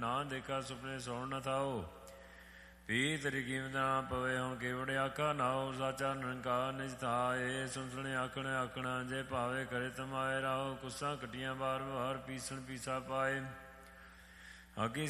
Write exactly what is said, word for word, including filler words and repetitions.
ਨਾ ਦੇਖਾ ਸੁਪਨੇ ਸੌਣ ਨਾ ਥਾਓ। ਪੀ ਤੇਰੀ ਕੀਮਤ ਨਾ ਪਵੇ ਹੁਣ ਕੇਵੜੇ ਆਖਾ ਨਾਓ। ਸਾਚਾ ਨਿਰੰਕਾਰ ਨਿਜ ਥਾਏ ਸੁਣ ਸੁਣੇ ਆਖਣ ਆਖਣਾ। ਜੇ ਭਾਵੇ ਕਰੇ ਤਮਾਏ ਰਾਓ। ਕੁੱਸਾਂ ਕੱਟੀਆਂ ਬਾਰ ਬਾਰ ਪੀਸਣ ਪੀਸਾ ਪਾਏ। ਆਗੀ